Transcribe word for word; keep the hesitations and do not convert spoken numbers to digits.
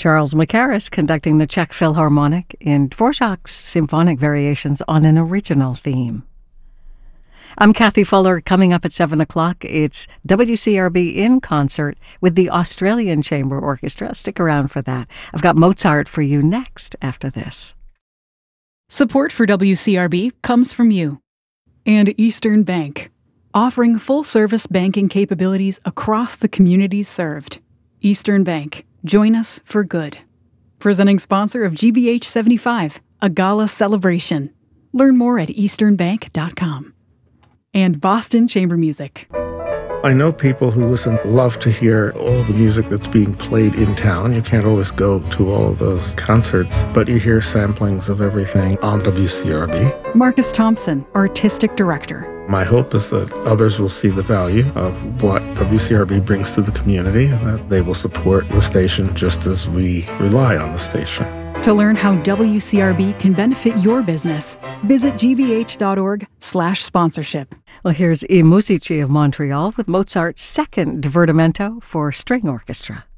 Charles Mackerras conducting the Czech Philharmonic in Dvorak's symphonic variations on an original theme. I'm Kathy Fuller. Coming up at seven o'clock, it's W C R B in concert with the Australian Chamber Orchestra. Stick around for that. I've got Mozart for you next after this. Support for W C R B comes from you and Eastern Bank, offering full-service banking capabilities across the communities served. Eastern Bank, join us for good. Presenting sponsor of G B H seventy-five, a gala celebration. Learn more at eastern bank dot com. And Boston Chamber Music. I know people who listen love to hear all the music that's being played in town. You can't always go to all of those concerts, but you hear samplings of everything on W C R B. Marcus Thompson, Artistic Director. My hope is that others will see the value of what W C R B brings to the community and that they will support the station just as we rely on the station. To learn how W C R B can benefit your business, visit g v h dot org slash sponsorship. Well, here's I Musici of Montreal with Mozart's second divertimento for string orchestra.